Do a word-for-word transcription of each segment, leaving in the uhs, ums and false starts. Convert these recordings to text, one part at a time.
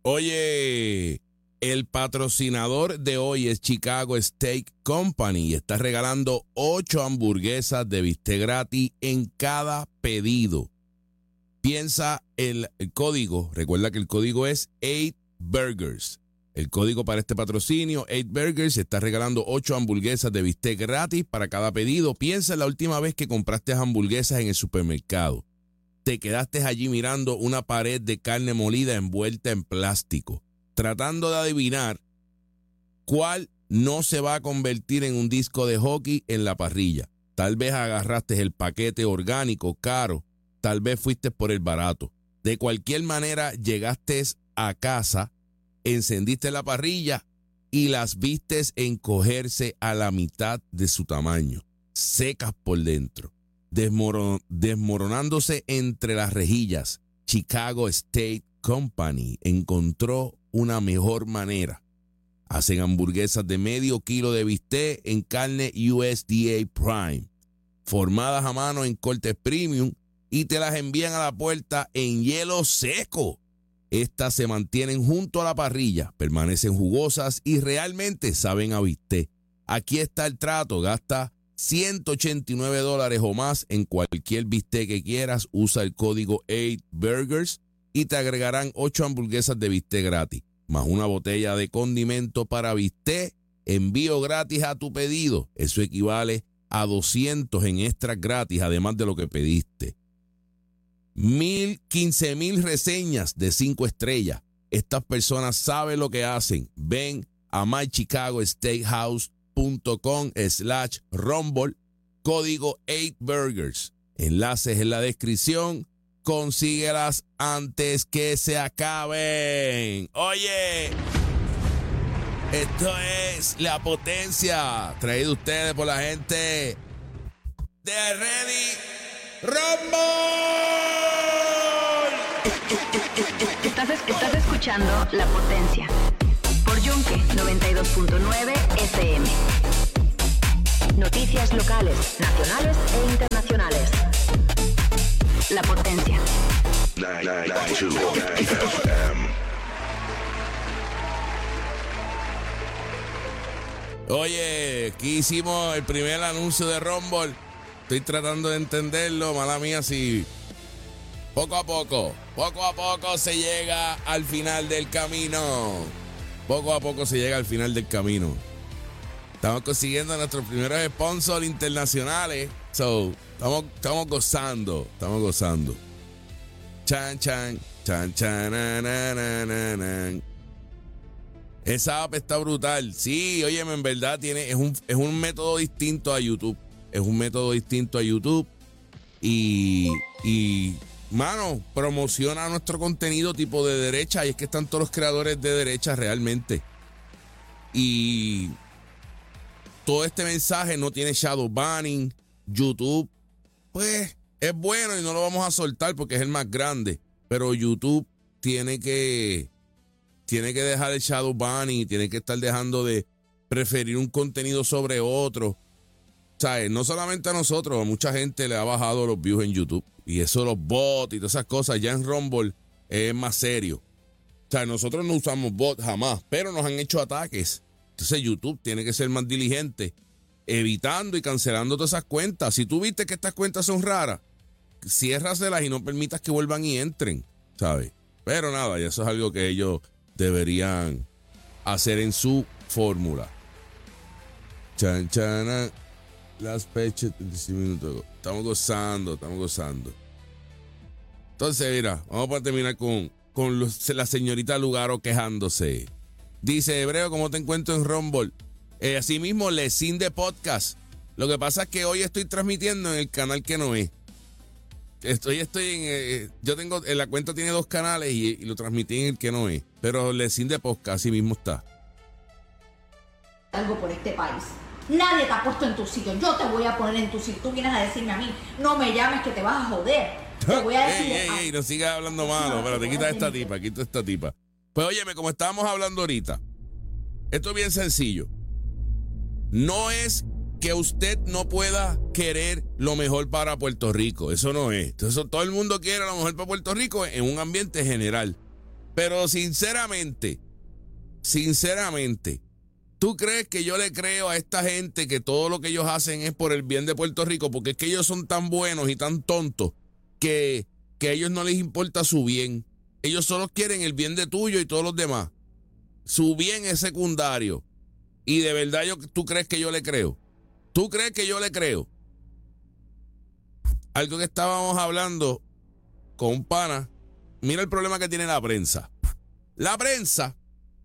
Oye, el patrocinador de hoy es Chicago Steak Company y está regalando ocho hamburguesas de bistec gratis en cada pedido. Piensa el, el código, recuerda que el código es eight burgers. El código para este patrocinio, eight burgers, está regalando ocho hamburguesas de bistec gratis para cada pedido. Piensa en la última vez que compraste hamburguesas en el supermercado. Te quedaste allí mirando una pared de carne molida envuelta en plástico, tratando de adivinar cuál no se va a convertir en un disco de hockey en la parrilla. Tal vez agarraste el paquete orgánico caro, tal vez fuiste por el barato. De cualquier manera, llegaste a casa, encendiste la parrilla y las vistes encogerse a la mitad de su tamaño, secas por dentro, desmoron- desmoronándose entre las rejillas. Chicago Steak Company encontró una mejor manera. Hacen hamburguesas de medio kilo de bistec en carne U S D A Prime, formadas a mano en cortes premium, y te las envían a la puerta en hielo seco. Estas se mantienen junto a la parrilla, permanecen jugosas y realmente saben a bistec. Aquí está el trato: gasta ciento ochenta y nueve dólares o más en cualquier bistec que quieras, usa el código eight burgers y te agregarán ocho hamburguesas de bistec gratis, más una botella de condimento para bistec, envío gratis a tu pedido. Eso equivale a doscientos en extras gratis, además de lo que pediste. Mil, quince mil reseñas de cinco estrellas. Estas personas saben lo que hacen. Ven a my chicago steakhouse punto com slash rumble, código eight burgers. Enlaces en la descripción. Consíguelas antes que se acaben. Oye, esto es La Potencia, traído ustedes por la gente de Ready Rumble. Estás, estás escuchando La Potencia por Yunque noventa y dos punto nueve F M. Noticias locales, nacionales e internacionales. La Potencia. ninety-nine point two F M. Oye, aquí hicimos el primer anuncio de Rumble. Estoy tratando de entenderlo, mala mía, si poco a poco, poco a poco se llega al final del camino. Poco a poco se llega al final del camino. Estamos consiguiendo nuestros primeros sponsors internacionales. So, estamos, estamos gozando, estamos gozando. Chan, chan, chan, chan, na, na, na, na, na. Esa app está brutal. Sí, óyeme, en verdad tiene, es un, es un método distinto a YouTube. Es un método distinto a YouTube. Y, y, mano, promociona nuestro contenido tipo de derecha. Y es que están todos los creadores de derecha realmente. Y todo este mensaje no tiene shadow banning. YouTube, pues, es bueno y no lo vamos a soltar porque es el más grande. Pero YouTube tiene que, tiene que dejar el shadow banning y tiene que estar dejando de preferir un contenido sobre otro. ¿Sabes? No solamente a nosotros, a mucha gente le ha bajado los views en YouTube. Y eso, los bots y todas esas cosas, ya en Rumble es más serio. O sea, nosotros no usamos bots jamás, pero nos han hecho ataques. Entonces YouTube tiene que ser más diligente, evitando y cancelando todas esas cuentas. Si tú viste que estas cuentas son raras, ciérraselas y no permitas que vuelvan y entren, ¿sabes? Pero nada, y eso es algo que ellos deberían hacer en su fórmula. Chan, chan, las fechas, minutos. Estamos gozando, estamos gozando. Entonces, mira, vamos a terminar con, con los, la señorita Lugaro quejándose. Dice, Hebreo, ¿cómo te encuentro en Rumble? Eh, asimismo, Lecín de Podcast. Lo que pasa es que hoy estoy transmitiendo en el canal que no es. Estoy, estoy en... Eh, yo tengo... En la cuenta tiene dos canales y, y lo transmití en el que no es. Pero Lecín de Podcast asimismo está. Algo por este país. Nadie te ha puesto en tu sitio. Yo te voy a poner en tu sitio. Tú vienes a decirme a mí, no me llames que te vas a joder. Te voy a decir... ey, ey, ey, no sigas hablando malo. Pero te quita esta tipa, quita esta tipa. Pues óyeme, como estábamos hablando ahorita, esto es bien sencillo. No es que usted no pueda querer lo mejor para Puerto Rico. Eso no es. Entonces, todo el mundo quiere lo mejor para Puerto Rico en un ambiente general. Pero sinceramente, sinceramente, ¿tú crees que yo le creo a esta gente que todo lo que ellos hacen es por el bien de Puerto Rico? Porque es que ellos son tan buenos y tan tontos que, que a ellos no les importa su bien. Ellos solo quieren el bien de tuyo y todos los demás. Su bien es secundario. Y de verdad, yo, ¿tú crees que yo le creo? ¿Tú crees que yo le creo? Algo que estábamos hablando con un pana. Mira el problema que tiene la prensa. La prensa,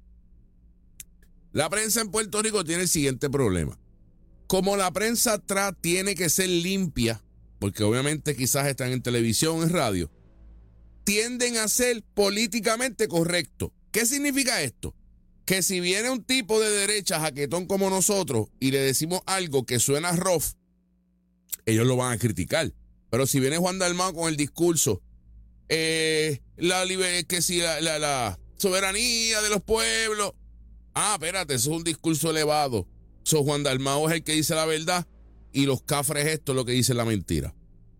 la prensa en Puerto Rico tiene el siguiente problema. Como la prensa atrás tiene que ser limpia, porque obviamente quizás están en televisión, en radio, tienden a ser políticamente correctos. ¿Qué significa esto? Que si viene un tipo de derecha jaquetón como nosotros y le decimos algo que suena rough, ellos lo van a criticar. Pero si viene Juan Dalmau con el discurso, eh, la, que si la, la, la soberanía de los pueblos, ah, espérate, eso es un discurso elevado. So, Juan Dalmau es el que dice la verdad y los cafres esto es lo que dice la mentira.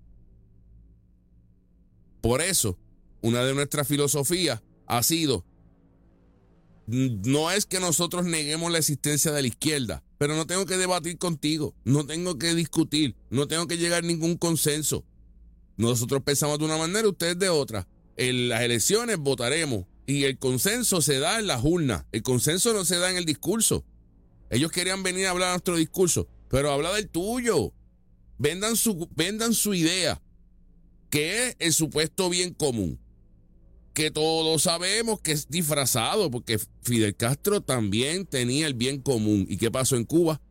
Por eso, una de nuestras filosofías ha sido, no es que nosotros neguemos la existencia de la izquierda, pero no tengo que debatir contigo, no tengo que discutir, no tengo que llegar a ningún consenso. Nosotros pensamos de una manera, ustedes de otra. En las elecciones votaremos y el consenso se da en las urnas. El consenso no se da en el discurso. Ellos querían venir a hablar a nuestro discurso, pero habla del tuyo. Vendan su, vendan su idea, que es el supuesto bien común. Que todos sabemos que es disfrazado, porque Fidel Castro también tenía el bien común. ¿Y qué pasó en Cuba?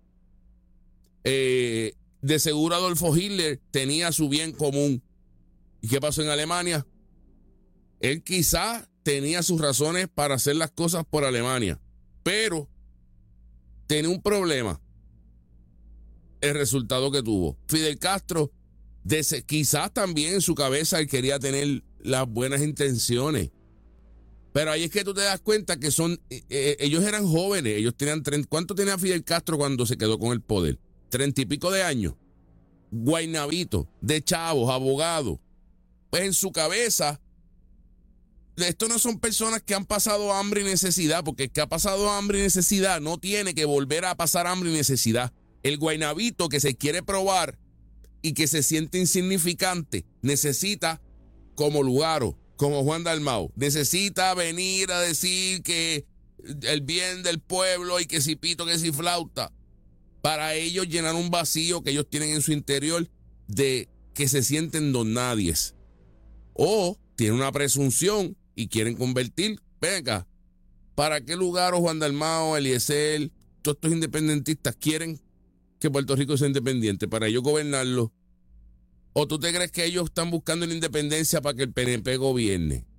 Eh, de seguro Adolfo Hitler tenía su bien común. ¿Y qué pasó en Alemania? Él quizá tenía sus razones para hacer las cosas por Alemania, pero tenía un problema. El resultado que tuvo. Fidel Castro, de, quizás también en su cabeza él quería tener las buenas intenciones. Pero ahí es que tú te das cuenta que son, eh, ellos eran jóvenes, ellos tenían, ¿cuánto tenía Fidel Castro cuando se quedó con el poder? Treinta y pico de años. Guaynabito, de chavos, abogados. Pues en su cabeza, esto no son personas que han pasado hambre y necesidad, porque el que ha pasado hambre y necesidad no tiene que volver a pasar hambre y necesidad. El guaynabito que se quiere probar y que se siente insignificante necesita, como Lugaro, como Juan Dalmau, necesita venir a decir que el bien del pueblo y que si pito, que si flauta, para ellos llenar un vacío que ellos tienen en su interior de que se sienten don nadies. O tienen una presunción y quieren convertir, venga, ¿para qué Lugaro, Juan Dalmau, Eliezer, todos estos independentistas quieren que Puerto Rico sea independiente? ¿Para ellos gobernarlo? ¿O tú te crees que ellos están buscando la independencia para que el P N P gobierne?